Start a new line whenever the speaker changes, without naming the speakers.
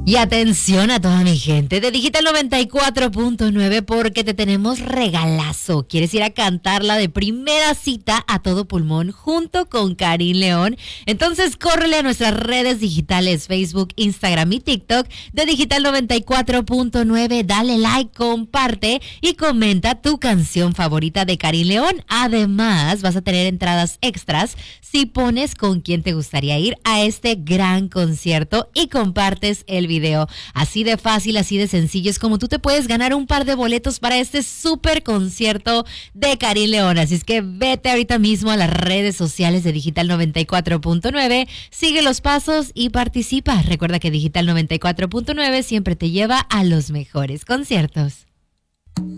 Y atención a toda mi gente de Digital 94.9 porque te tenemos regalazo. ¿Quieres ir a cantarla de primera cita a todo pulmón junto con Karin León? Entonces córrele a nuestras redes digitales Facebook, Instagram y TikTok de Digital 94.9. Dale like, comparte y comenta tu canción favorita de Karin León. Además vas a tener entradas extras si pones con quién te gustaría ir a este gran concierto y compartes el video. Así de fácil, así de sencillo es como tú te puedes ganar un par de boletos para este súper concierto de Karin León. Así es que vete ahorita mismo a las redes sociales de Digital 94.9, sigue los pasos y participa. Recuerda que Digital 94.9 siempre te lleva a los mejores conciertos.